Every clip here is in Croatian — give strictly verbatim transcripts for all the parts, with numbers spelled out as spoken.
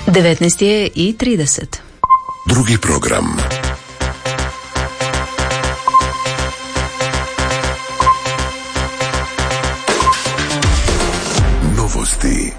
devetnaest je i trideset. Drugi program. Novosti.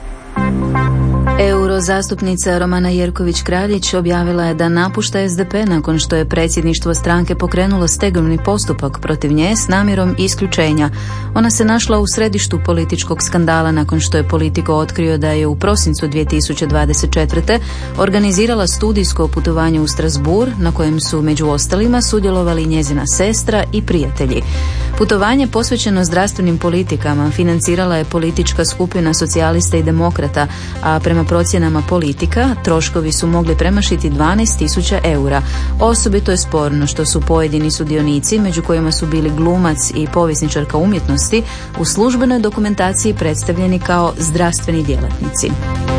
Eurozastupnica Romana Jerković-Kraljić objavila je da napušta es de pe nakon što je predsjedništvo stranke pokrenulo stegovni postupak protiv nje s namjerom isključenja. Ona se našla u središtu političkog skandala nakon što je Politico otkrio da je u prosincu dvije tisuće dvadeset četvrte. organizirala studijsko putovanje u Strasbourg na kojem su među ostalima sudjelovali njezina sestra i prijatelji. Putovanje posvećeno zdravstvenim politikama financirala je politička skupina socijalista i demokrata, a prema procjenama Politika troškovi su mogli premašiti dvanaest tisuća eura. Osobito je sporno što su pojedini sudionici, među kojima su bili glumac i povjesničarka umjetnosti, u službenoj dokumentaciji predstavljeni kao zdravstveni djelatnici.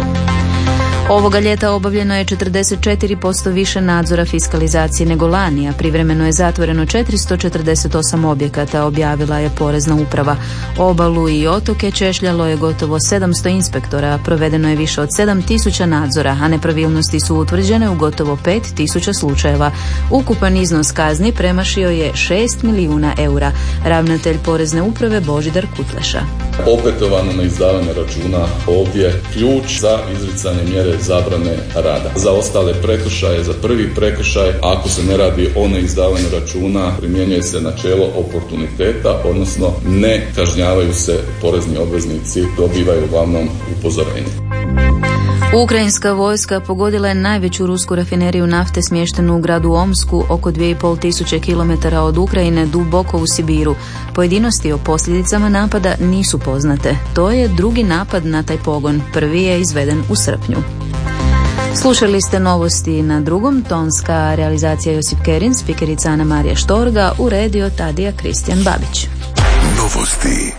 Ovoga ljeta obavljeno je četrdeset četiri posto više nadzora fiskalizacije nego lani, a privremeno je zatvoreno četiristo četrdeset osam objekata, objavila je Porezna uprava. Obalu i otoke češljalo je gotovo sedamsto inspektora, provedeno je više od sedam tisuća nadzora, a nepravilnosti su utvrđene u gotovo pet tisuća slučajeva. Ukupan iznos kazni premašio je šest milijuna eura. Ravnatelj Porezne uprave Božidar Kutleša. Opetovano na izdavanje računa ovdje ključ za izricanje mjere zabrane rada. Za ostale prekršaje, za prvi prekršaj, ako se ne radi o neizdavanju računa, primjenjuje se načelo oportuniteta, odnosno ne kažnjavaju se porezni obveznici, dobivaju uglavnom upozorenje. Ukrajinska vojska pogodila je najveću rusku rafineriju nafte smještenu u gradu Omsku, oko dvije i pol tisuće kilometara od Ukrajine, duboko u Sibiru. Pojedinosti o posljedicama napada nisu poznate. To je drugi napad na taj pogon. Prvi je izveden u srpnju. Slušali ste novosti na drugom, tonska realizacija Josip Kerin, spikerica Ana Marija Štorga, uredio Tadija Kristijan Babić. Novosti.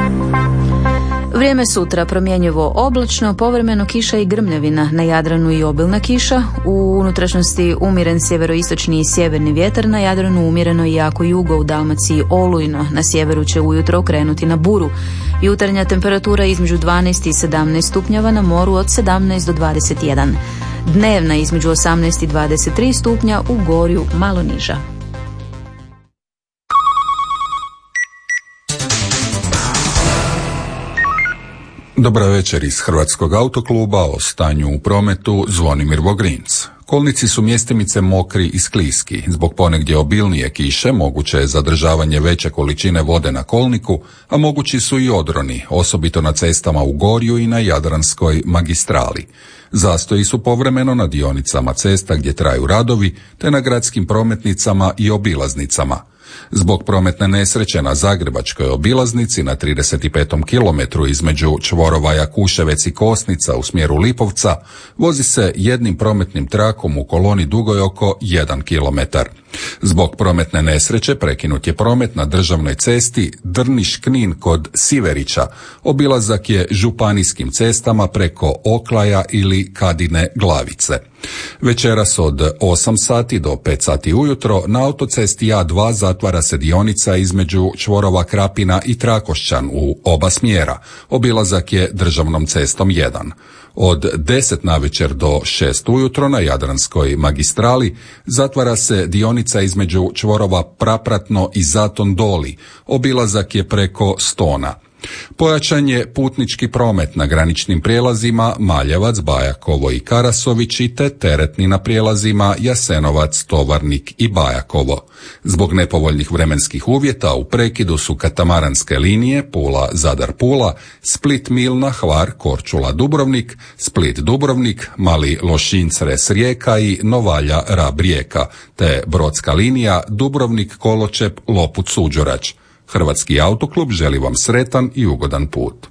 Vrijeme sutra promjenjivo oblačno, povremeno kiša i grmljavina, na Jadranu i obilna kiša, u unutrašnjosti umjeren sjeveroistočni i sjeverni vjetar, na Jadranu umjereno i jako jugo, u Dalmaciji olujno, na sjeveru će ujutro okrenuti na buru. Jutarnja temperatura između dvanaest i sedamnaest stupnjeva, na moru od sedamnaest do dvadeset jedan. Dnevna između osamnaest i dvadeset tri stupnja, u Gorju malo niža. Dobra večer iz Hrvatskog autokluba, o stanju u prometu Zvonimir Vogrinc. Kolnici su mjestimice mokri i skliski. Zbog ponegdje obilnije kiše moguće je zadržavanje veće količine vode na kolniku, a mogući su i odroni, osobito na cestama u Gorju i na Jadranskoj magistrali. Zastoji su povremeno na dionicama cesta gdje traju radovi, te na gradskim prometnicama i obilaznicama. Zbog prometne nesreće na Zagrebačkoj obilaznici na trideset petom kilometru između čvorova Jakuševec i Kosnica u smjeru Lipovca vozi se jednim prometnim trakom u koloni dugoj oko jedan kilometar. Zbog prometne nesreće prekinut je promet na državnoj cesti Drniš-Knin kod Siverića. Obilazak je županijskim cestama preko Oklaja ili Kadine Glavice. Večeras od osam sati do pet sati ujutro na autocesti A dva zatvara se dionica između čvorova Krapina i Trakošćan u oba smjera. Obilazak je državnom cestom jedan. Od deset navečer do šest ujutro na Jadranskoj magistrali zatvara se dionica između čvorova Prapratno i Zaton Doli. Obilazak je preko Stona. Pojačan je putnički promet na graničnim prijelazima Maljevac, Bajakovo i Karasović i te teretni na prijelazima Jasenovac, Tovarnik i Bajakovo. Zbog nepovoljnih vremenskih uvjeta u prekidu su katamaranske linije Pula, Zadar, Pula, Split, Milna, Hvar, Korčula, Dubrovnik, Split, Dubrovnik, Mali Lošinj, Cres, Rijeka i Novalja, Rab, Rijeka, te brodska linija Dubrovnik, Koločep, Loput, Suđurač. Hrvatski autoklub želi vam sretan i ugodan put.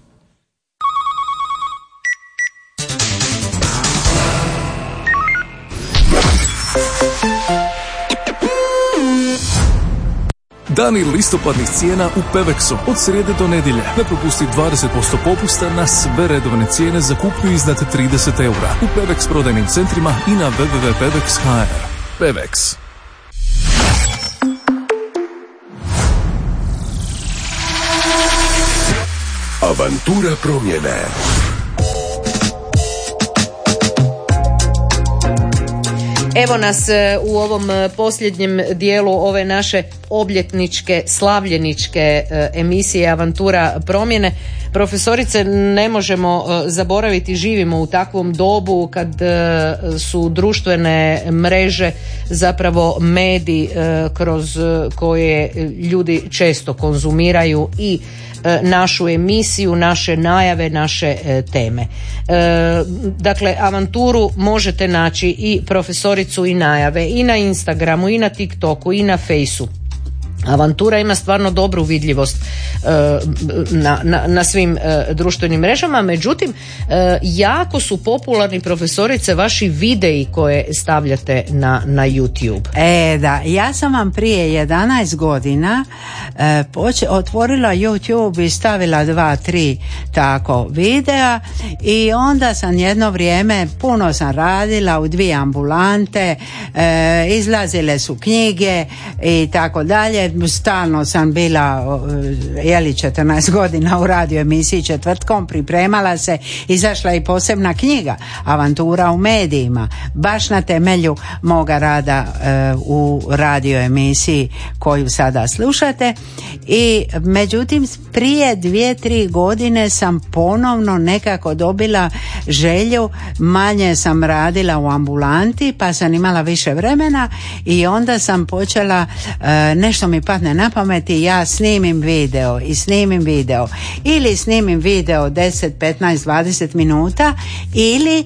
Dani listopadnih cijena u Pevexu od srijede do nedjelje. Ne propusti dvadeset posto popusta na sve redovne cijene za kupnju iznad trideset eura u Pevex prodajnim centrima i na w w w tačka pevex tačka h r. Pevex. Avantura promjene. Evo nas u ovom posljednjem dijelu ove naše obljetničke, slavljeničke emisije Avantura promjene. Profesorice, ne možemo zaboraviti, živimo u takvom dobu kad su društvene mreže zapravo mediji kroz koje ljudi često konzumiraju i našu emisiju, naše najave, naše teme. Dakle, Avanturu možete naći i profesoricu i najave i na Instagramu, i na TikToku, i na Fejsu. Avantura ima stvarno dobru vidljivost na, na, na svim društvenim mrežama, međutim jako su popularni, profesorice, vaši videi koje stavljate na, na YouTube. E da, ja sam vam prije jedanaest godina e, poče, otvorila YouTube i stavila dva, tri tako videa i onda sam jedno vrijeme, puno sam radila u dvije ambulante, e, izlazile su knjige i tako dalje. Stalno sam bila jeli četrnaest godina u radio emisiji Četvrtkom, pripremala se, izašla i posebna knjiga Avantura u medijima, baš na temelju moga rada e, u radio emisiji koju sada slušate. I međutim prije dvije, tri godine sam ponovno nekako dobila želju, manje sam radila u ambulanti pa sam imala više vremena i onda sam počela e, nešto mi padne na pamet i ja snimim video i snimim video ili snimim video deset, petnaest, dvadeset minuta ili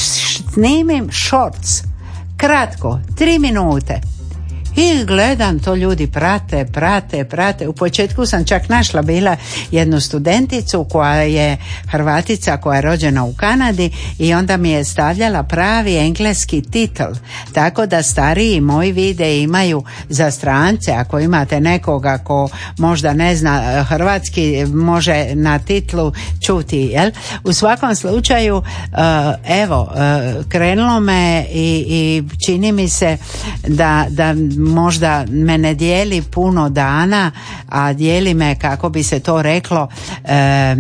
snimim shorts kratko, tri minute. I gledam, to ljudi prate, prate, prate. U početku sam čak našla bila jednu studenticu koja je Hrvatica, koja je rođena u Kanadi i onda mi je stavljala pravi engleski titl. Tako da stariji moji videi imaju za strance, ako imate nekoga ko možda ne zna hrvatski, može na titlu čuti, jel? U svakom slučaju, uh, evo, uh, krenulo me i, i čini mi se da, da možda me ne dijeli puno dana, a dijeli me, kako bi se to reklo, e,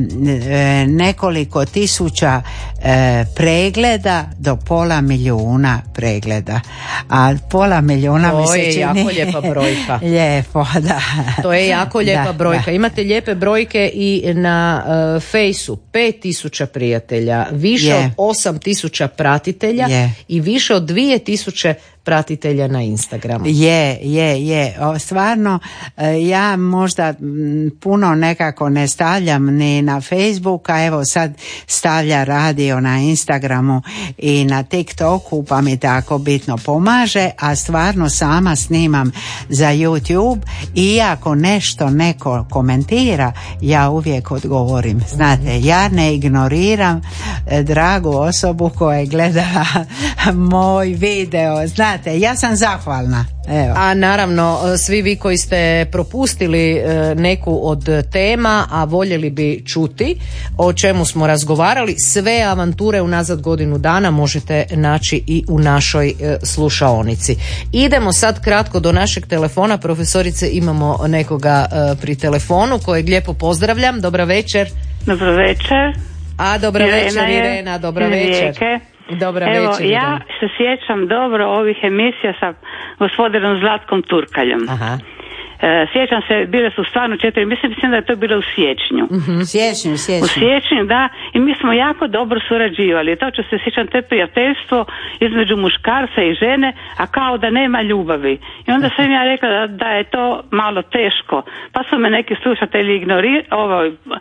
e, nekoliko tisuća e, pregleda do pola milijuna pregleda. A pola milijuna to mi se je čini jako lijepa brojka. Lijepo, da. To je jako lijepa da, brojka. Da. Imate lijepe brojke i na uh, Fejsu, pet tisuća prijatelja, više Je. od osam tisuća pratitelja Je. i više od dvije tisuće pratitelja na Instagramu. Je, je, je. O, stvarno, ja možda puno nekako ne stavljam ni na Facebook, a evo sad stavlja radio na Instagramu i na TikToku, pa mi tako bitno pomaže, a stvarno sama snimam za YouTube i ako nešto neko komentira, ja uvijek odgovorim. Znate, ja ne ignoriram dragu osobu koja je gledala moj video. Znate, ja sam zahvalna. Evo. A naravno, svi vi koji ste propustili neku od tema, a voljeli bi čuti o čemu smo razgovarali, sve avanture unazad godinu dana možete naći i u našoj slušaonici. Idemo sad kratko do našeg telefona. Profesorice, imamo nekoga pri telefonu kojeg lijepo pozdravljam. Dobra večer. Dobro večer. A dobra Irena večer, je, Irena, dobra večer. Rijeke. Dobra Evo, večer. ja se sjećam dobro ovih emisija sa gospodinom Zlatkom Turkaljom. Aha. E, sjećam se, bile su stvarno četiri, mislim, mislim da je to bilo u siječnju. Mm-hmm. Siječnju, siječnju. U siječnju, da, i mi smo jako dobro surađivali. To ću se sjećam, te prijateljstvo između muškarca i žene, a kao da nema ljubavi. I onda sam ja rekla da, da je to malo teško. Pa su me neki slušatelji ignorirali, ovo,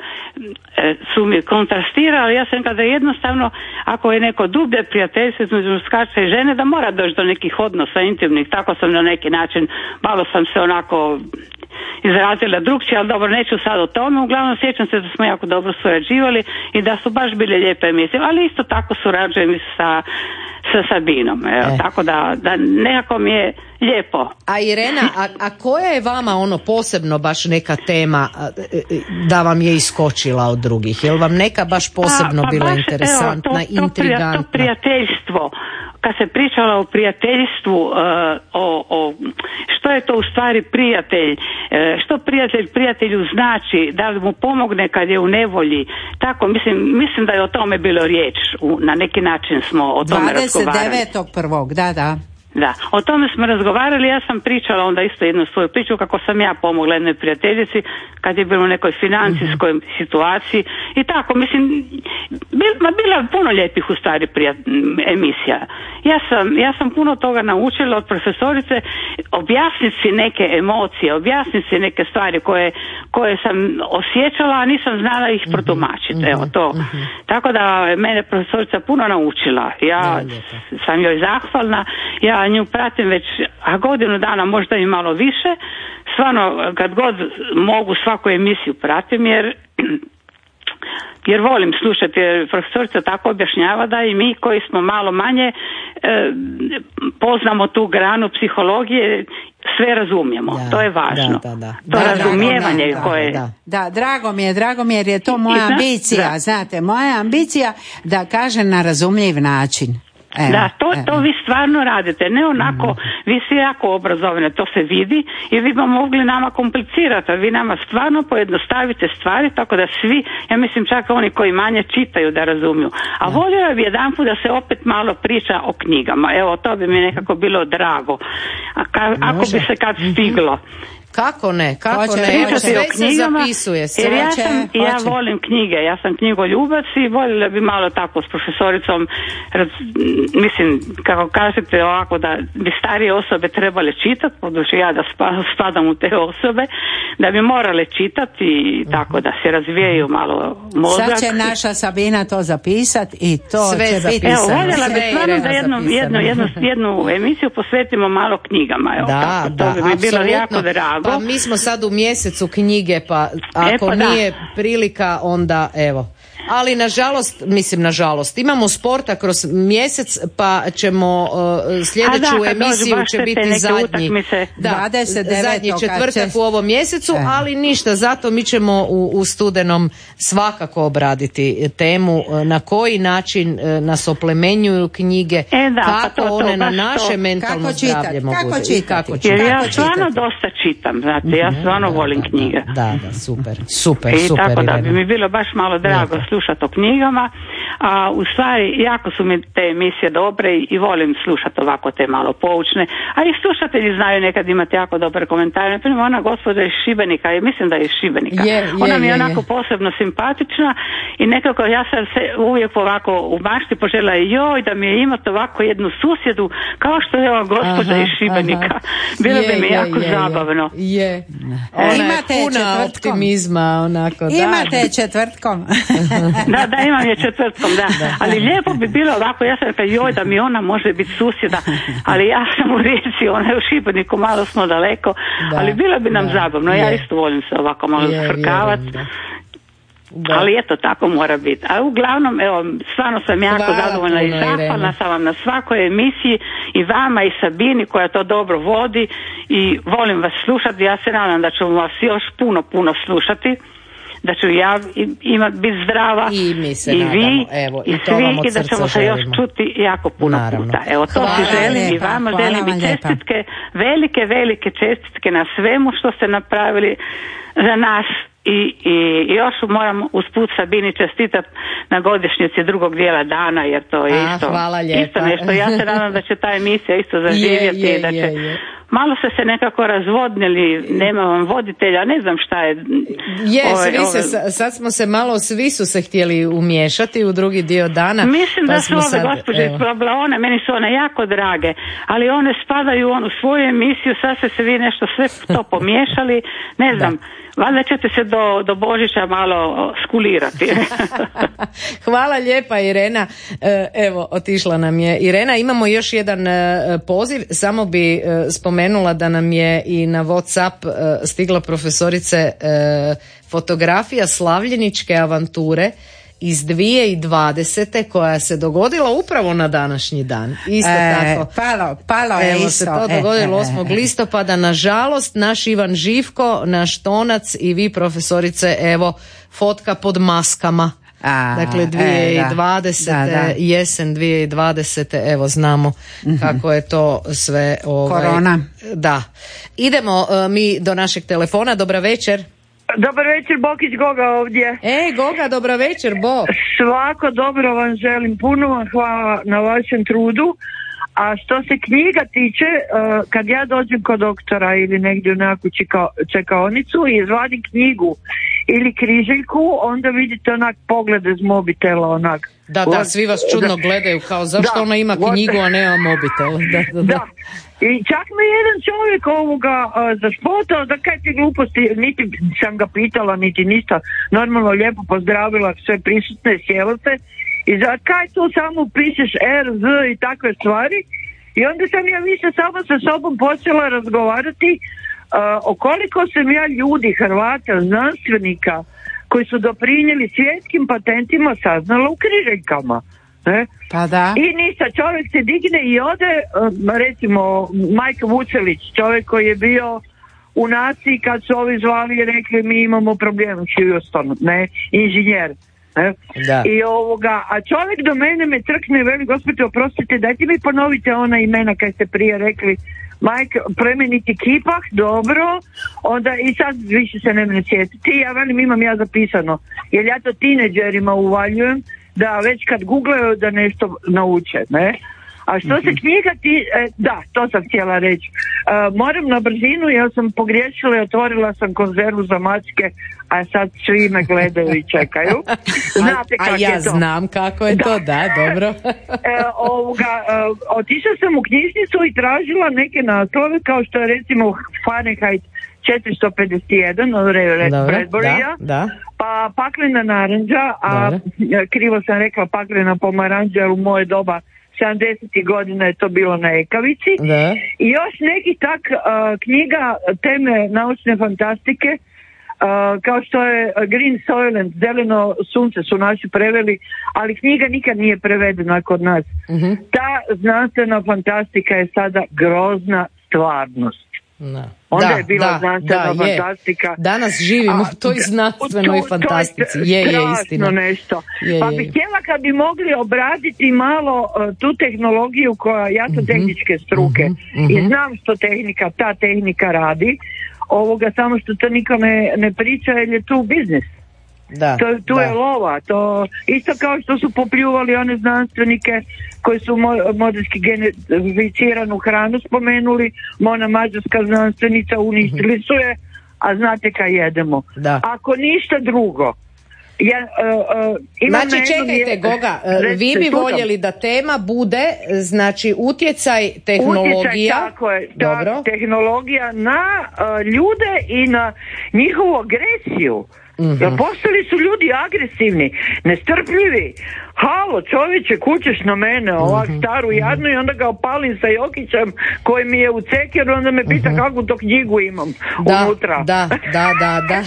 su mi kontrastirali, ja sam rekla da jednostavno, ako je neko dublje prijateljstvo između muškarca i žene, da mora doći do nekih odnosa intimnih. Tako sam na neki način, malo sam se onako izrazila drugčije, ali dobro, neću sad o tome. Uglavnom sjećam se da smo jako dobro surađivali i da su baš bile lijepe emisije, ali isto tako surađujem i sa, sa Sabinom. Evo, e. Tako da, da nekako mi je lijepo. A Irena, a, a koja je vama ono posebno baš neka tema da vam je iskočila od drugih? Je li vam neka baš posebno pa, pa bila baš, interesantna, evo, to, intrigantna? To prijateljstvo, kad se pričala o prijateljstvu, uh, o, o što je to u stvari prijatelj, uh, što prijatelj prijatelju znači, da li mu pomogne kad je u nevolji, tako, mislim, mislim da je o tome bilo riječ, u, na neki način smo o tome razgovarali. dvadeset devetog prvog da, da. Da, o tome smo razgovarali, ja sam pričala onda isto jednu svoju priču kako sam ja pomogla jednoj prijateljici kad je bilo u nekoj financijskoj mm-hmm. situaciji i tako, mislim, bil, ma bila je puno lijepih u stvari prija, emisija. Ja sam, ja sam puno toga naučila od profesorice, objasniti si neke emocije, objasniti si neke stvari koje, koje sam osjećala, a nisam znala ih protumačiti, mm-hmm. evo to. Mm-hmm. Tako da mene profesorica puno naučila, ja da, sam joj zahvalna, ja nju pratim već a godinu dana, možda i malo više, stvarno kad god mogu svaku emisiju pratim jer jer volim slušati, jer profesorica tako objašnjava da i mi koji smo malo manje e, poznamo tu granu psihologije, sve razumijemo, da, to je važno. Da, da, da. To da, razumijevanje da, koje... Da, da, drago mi je, drago mi je jer je to moja ambicija, da. Znate, moja ambicija da kaže na razumljiv način. Evo, da, to, to vi stvarno radite, ne onako, vi ste jako obrazovane, to se vidi i vi bi mogli nama komplicirati, a vi nama stvarno pojednostavite stvari tako da svi, ja mislim čak oni koji manje čitaju da razumiju. A voljela bi jedanput da se opet malo priča o knjigama, evo to bi mi nekako bilo drago, a ka, ako bi se kad stiglo. Kako ne, kako hoće, ne, hoće, sve se zapisuje. Sve. Jer ja, sam, ja volim knjige, ja sam knjigoljubac i voljela bi malo tako s profesoricom, raz, mislim, kako kažete ovako, da bi starije osobe trebale čitati, podući ja da spadam u te osobe, da bi morale čitati i tako da se razvijaju malo mozak. Sad će naša Sabina to zapisati i to sve će biti. Evo, voljela bi stvarno da jednu, jednu, jednu, jednu emisiju posvetimo malo knjigama. Evo, da, tako, da, to bi mi bilo jako drago. Pa mi smo sad u mjesecu knjige, pa ako e, pa nije da. Prilika, onda evo. Ali nažalost, mislim nažalost, imamo sporta kroz mjesec, pa ćemo uh, sljedeću da, emisiju će biti zadnji, da, zadnji četvrtak će... u ovom mjesecu, e. ali ništa, zato mi ćemo u, u studenom svakako obraditi temu na koji način nas oplemenjuju knjige, e, da, kako pa to, to, one na naše to. mentalno zdravlje mogu kako čitati, kako čitati. Jer ja stvarno dosta čitam, znate, ja stvarno da, volim da, knjige. Da, da, super, super, I super. I tako Irena. da bi mi bilo baš malo drago Lijepo. slušati o knjigama, a u stvari jako su mi te emisije dobre i, i volim slušati ovako te malo poučne, a i slušatelji znaju nekad imati jako dobre komentare. Naprimjer, ona gospođa iz Šibenika, ja mislim da je iz Šibenika, je, je, ona mi je je, onako je. posebno simpatična i nekako ja sam se uvijek ovako u mašti požela joj da mi je imati ovako jednu susjedu kao što je ova gospođa aha, iz Šibenika. Aha. Bilo je, bi mi je, jako je, zabavno. Je, je. Ona imate je puna četvrtkom. optimizma, onako, da. Imate četvrtkom. Da, da, imam je četvrtkom, da. da. Ali lijepo bi bilo ovako, ja sam rekla, joj, da mi ona može biti susjeda, ali ja sam u Rijeci, ona je u Šibeniku, malo smo daleko, da, ali bilo bi nam da, zabavno, je. Ja isto volim se ovako malo frkavati. Ali eto, tako mora biti. A uglavnom, evo, stvarno sam jako Hvala zadovoljna i zahvalna sam vam na svakoj emisiji i vama i Sabini koja to dobro vodi i volim vas slušati. Ja se nadam da ću vas još puno, puno slušati, da ću ja imati biti zdrava i mi se i nadamo, vi evo, i, i to svi vam od i da ćemo se još čuti jako puno Naravno. puta. Evo, to Hvala si želim lijepa. i vama Hvala želim vam i čestitke, velike, velike čestitke na svemu što ste napravili za nas. I, i još moram usput Sabini čestitati na godišnjici drugog dijela dana, jer to je A, isto, isto nešto. Ja se nadam da će ta emisija isto zaživjeti je, je, i da će... Je, je. Malo ste se nekako razvodnili, nema vam voditelja, ne znam šta je. Je, ove, svi ove... se, sad smo se malo, svi su se htjeli umiješati u drugi dio dana. Mislim pa da su ove sad, gospođe iz Problaone, meni su one jako drage, ali one spadaju u onu svoju emisiju, sad ste se vi nešto sve to pomiješali, ne znam. Da. Valjda ćete se do, do Božića malo skulirati. Hvala lijepa Irena. Evo, otišla nam je Irena. Imamo još jedan poziv. Samo bi spomenula da nam je i na WhatsApp stigla profesorice fotografija Slavljeničke avanture iz dvije tisuće dvadesete koja se dogodila upravo na današnji dan. Isto e, tako. Palo, palo je Evo isto. se to dogodilo osmog listopada. Nažalost, naš Ivan Živko, naš tonac i vi profesorice, evo, fotka pod maskama. A, dakle, dvije tisuće dvadesete, e, da. Da, da. jesen dvije tisuće dvadesete, evo znamo mm-hmm. kako je to sve. Ovaj, korona. Da. Idemo uh, mi do našeg telefona. Dobra večer. Dobar večer, Bokić Goga ovdje. E, Goga, dobra večer, Bo. Svako dobro vam želim, puno vam hvala na vašem trudu, A što se knjiga tiče, uh, kad ja dođem kod doktora ili negdje u nekakvu čeka, čekaonicu i izvadim knjigu ili križaljku, onda vidite onak pogled iz mobitela, onak. Da, da, svi vas čudno gledaju, kao zašto da, ona ima knjigu, a nema mobitel. Da, da, da. da. I čak me jedan čovjek ovoga uh, zašpotao da kaj ti gluposti, niti sam ga pitala, niti ništa, normalno lijepo pozdravila sve prisutne, sjela se i za kaj tu samo pišeš R, Z i takve stvari. I onda sam ja više samo sa sobom počela razgovarati uh, o koliko sam ja ljudi, Hrvata, znanstvenika koji su doprinijeli svjetskim patentima saznala u križaljkama. Ne? Pa da. I ništa, čovjek se digne i ode, recimo Majka Vucelić, čovjek koji je bio u naciji kad su ovi zvali i rekli mi imamo problem u Houstonu, ne, inženjer. Ne? Da. I ovoga, a čovjek do mene me trkne i veli, gospodine, oprostite, dajte mi ponovite ona imena kaj ste prije rekli. Majka, premeniti kipah, dobro, onda i sad više se ne mene sjetiti, ja velim imam ja zapisano, jer ja to tineđerima uvaljujem, da već kad googlaju da nešto nauče, ne? A što se knjiga ti, e, da, to sam htjela reći. E, moram na brzinu, ja sam pogriješila i otvorila sam konzervu za mačke, a sad svi me gledaju i čekaju. Znate a, a ja je to. Znam kako je da. To, da, dobro. e, ovoga, e, otišla sam u knjižnicu i tražila neke naslove, kao što je recimo Fahrenheit četiristo pedeset jedan od Bradburyja, pa paklena naranđa, a Dobre. Krivo sam rekla paklena pomaranđa, jer u moje doba sedamdesetih godina je to bilo na ekavici. Da. I još neki tak uh, knjiga teme naučne fantastike, uh, kao što je Green Soylent, zeleno sunce su naši preveli, ali knjiga nikad nije prevedena kod nas. Uh-huh. Ta znanstvena fantastika je sada grozna stvarnost. Da. Onda da, je bila da, znanstvena da, fantastika. Danas živimo u toj znanstvenoj to, fantastici. To je, je, je istina. Nešto. Je, pa bih htjela kad bi mogli obraditi malo uh, tu tehnologiju koja, ja sam uh-huh. tehničke struke uh-huh. i znam što tehnika, ta tehnika radi, ovoga samo što to niko ne, ne priča jer je tu biznis. Da, to, tu da. Je lova, to isto kao što su popljuvali one znanstvenike koji su mo- modernski genetificiranu hranu spomenuli, ona mađarska znanstvenica uništili su je, a znate kaj jedemo. Da. Ako ništa drugo, ja, uh, uh, imam znači čekajte je, Goga, uh, vi bi voljeli da tema bude znači utjecaj tehnologija, utjecaj, tako je, ta tehnologija na uh, ljude i na njihovu agresiju. Mm-hmm. Jer postali su ljudi agresivni, nestrpljivi. Halo, čovječe, kućeš na mene, ovak mm-hmm. staru jadnu, i onda ga opalim sa Jokićem koji mi je u cekeru, onda me pita mm-hmm. kakvu to knjigu imam da, unutra. Da, da, da, da.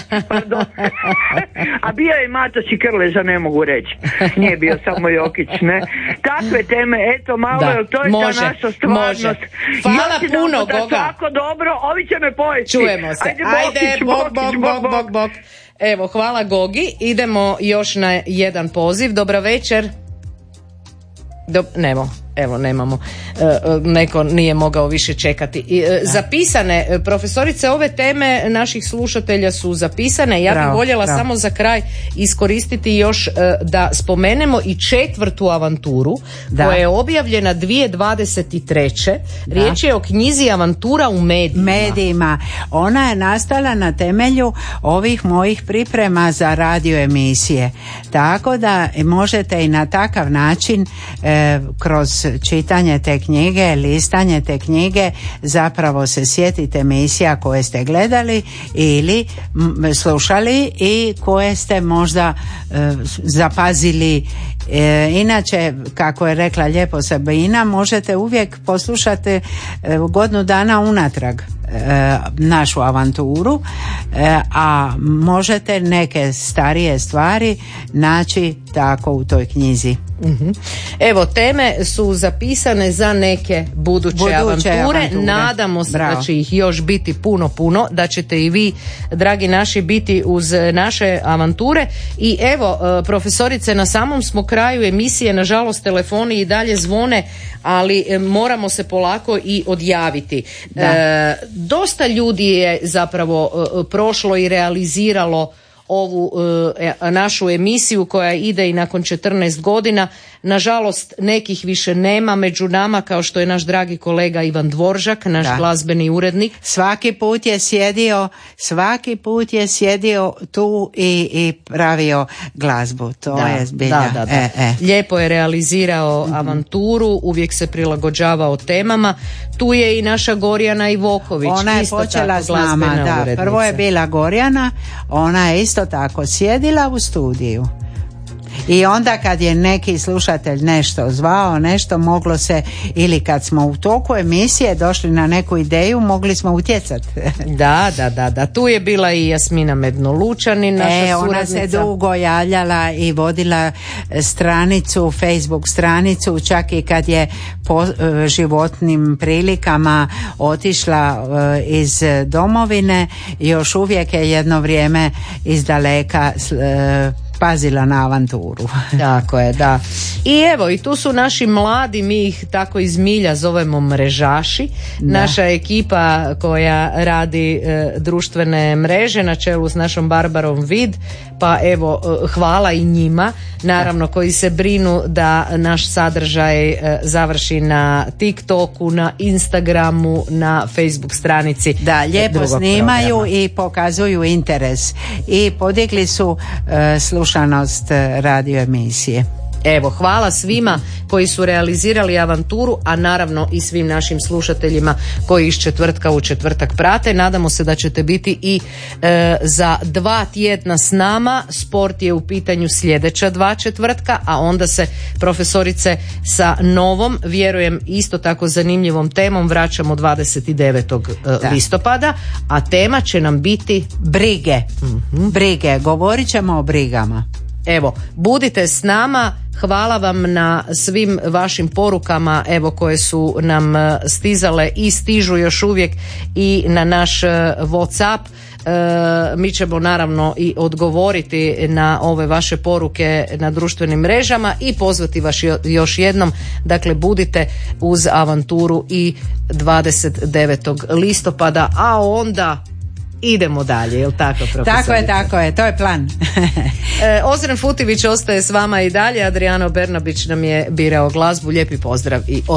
A bio je Matoš i Krleža, ne mogu reći. Nije bio samo Jokić, ne. Takve teme, eto malo, da, to je može, ta naša stvarnost. Može. Hvala Još puno, da Goga. Svako dobro, ovi će me pojesti. Čujemo se. Ajde, Ajde bok, bok, bok, bok, bok, bok. Evo, hvala Gogi. Idemo još na jedan poziv. Dobra večer. Do, nemo, evo nemamo, e, neko nije mogao više čekati. E, zapisane, profesorice, ove teme naših slušatelja su zapisane. Ja bih voljela bravo. samo za kraj iskoristiti još e, da spomenemo i četvrtu avanturu da. koja je objavljena dvije tisuće dvadeset treće. Da. Riječ je o knjizi Avantura u medijima. medijima. Ona je nastala na temelju ovih mojih priprema za radio emisije. Tako da možete i na takav način e, kroz čitanje te knjige, listanje te knjige zapravo se sjetite emisija koje ste gledali ili m, slušali i koje ste možda e, zapazili. E, inače, kako je rekla lijepo Sabina, možete uvijek poslušati e, godinu dana unatrag e, našu avanturu, e, a možete neke starije stvari naći tako u toj knjizi. Mm-hmm. Evo, teme su zapisane za neke buduće, buduće avanture. avanture. Nadamo se Bravo. da će ih još biti puno, puno, da ćete i vi, dragi naši, biti uz naše avanture. I evo, profesorice, na samom smo kraju emisije, nažalost telefoni i dalje zvone, ali moramo se polako i odjaviti. E, dosta ljudi je zapravo prošlo i realiziralo ovu e, našu emisiju koja ide i nakon četrnaest godina. Nažalost, nekih više nema među nama, kao što je naš dragi kolega Ivan Dvoržak, naš Da. glazbeni urednik. Svaki put je sjedio, svaki put je sjedio tu i, i pravio glazbu. To Da, je zbilja. da, da, da. E, e. Lijepo je realizirao avanturu, uvijek se prilagođavao temama. Tu je i naša Gorjana Ivoković. Ona je isto počela tako s nama, glazbena da. urednica. Prvo je bila Gorjana, ona je isto tako sjedila u studiju. I onda kad je neki slušatelj nešto zvao, nešto moglo se, ili kad smo u toku emisije došli na neku ideju, mogli smo utjecati. Da, da, da, da. Tu je bila i Jasmina Medno-Lučanin, naša E, ona suradnica. se dugo javljala i vodila stranicu, Facebook stranicu, čak i kad je po e, životnim prilikama otišla e, iz domovine, još uvijek je jedno vrijeme iz daleka e, pazila na avanturu. Tako je, da. I evo, i tu su naši mladi, mi ih tako iz milja zovemo mrežaši. Da. Naša ekipa koja radi e, društvene mreže na čelu s našom Barbarom Vid, pa evo, e, hvala i njima, naravno, koji se brinu da naš sadržaj e, završi na TikToku, na Instagramu, na Facebook stranici. Da, lijepo drugog snimaju programa. i pokazuju interes i podigli su e, slušanost e, radio emisije. Evo, hvala svima koji su realizirali avanturu, a naravno i svim našim slušateljima koji iz četvrtka u četvrtak prate. Nadamo se da ćete biti i e, za dva tjedna s nama. Sport je u pitanju sljedeća dva četvrtka, a onda se, profesorice, sa novom, vjerujem isto tako zanimljivom temom vraćamo dvadeset devetog listopada, a tema će nam biti Brige. Mhm. Brige. Govorit ćemo o brigama. Evo, budite s nama, hvala vam na svim vašim porukama, evo, koje su nam e, stizale i stižu još uvijek i na naš e, WhatsApp. E, mi ćemo naravno i odgovoriti na ove vaše poruke na društvenim mrežama i pozvati vas jo- još jednom, dakle budite uz avanturu i dvadeset devetog listopada, a onda idemo dalje, jel tako, profesorice? Tako je, tako je, to je plan. E, Ozren Futivić ostaje s vama i dalje, Adriano Bernabić nam je birao glazbu, lijepi pozdrav i